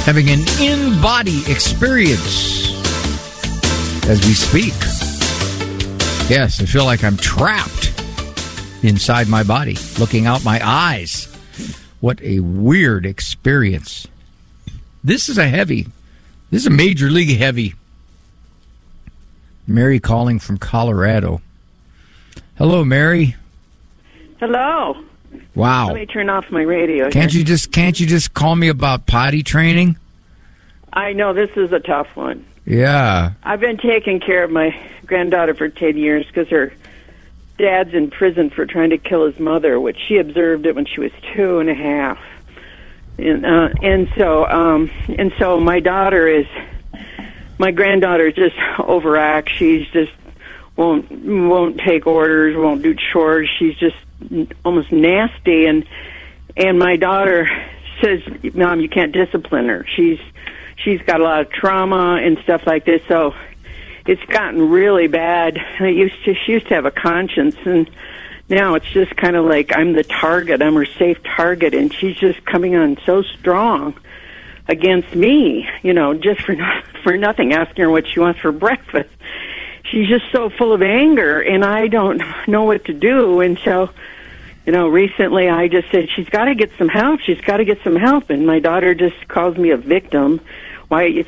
having an in-body experience as we speak. Yes, I feel like I'm trapped inside my body, looking out my eyes. What a weird experience. This is a major league heavy. Mary calling from Colorado. Hello, Mary. Hello. Wow. Let me turn off my radio. Can't you just call me about potty training? I know this is a tough one. Yeah. I've been taking care of my granddaughter for 10 years because her dad's in prison for trying to kill his mother, which she observed it when she was 2.5. And so my granddaughter just overacts. She's just won't take orders, won't do chores. She's just almost nasty. And my daughter says, "Mom, you can't discipline her. She's got a lot of trauma and stuff like this." So it's gotten really bad. She used to have a conscience, and now it's just kind of like I'm the target. I'm her safe target, and she's just coming on so strong against me, just for nothing, asking her what she wants for breakfast. She's just so full of anger, and I don't know what to do. And so, recently I just said, she's got to get some help. She's got to get some help. And my daughter just calls me a victim. Why?